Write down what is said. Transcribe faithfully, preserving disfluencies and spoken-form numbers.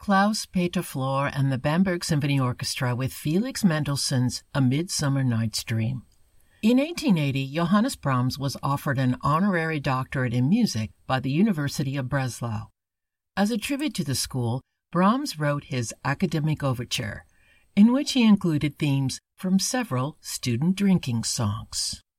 Klaus Peter Flohr and the Bamberg Symphony Orchestra with Felix Mendelssohn's A Midsummer Night's Dream. In eighteen eighty, Johannes Brahms was offered an honorary doctorate in music by the University of Breslau. As a tribute to the school, Brahms wrote his Academic Overture, in which he included themes from several student drinking songs.